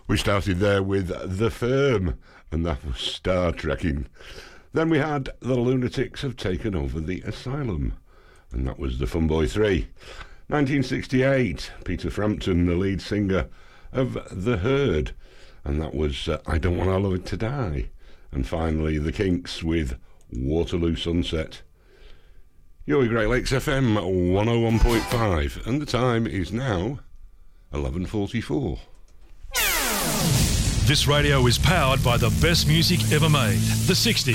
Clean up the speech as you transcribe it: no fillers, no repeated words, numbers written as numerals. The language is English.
We started there with The Firm, and that was Star Trekking. Then we had The Lunatics Have Taken Over the Asylum, and that was The Fun Boy 3. 1968, Peter Frampton, the lead singer of The Herd, and that was I Don't Want Our Love to Die. And finally, The Kinks with Waterloo Sunset. You're with Great Lakes FM 101.5, and the time is now 11:44. This radio is powered by the best music ever made, the 60s.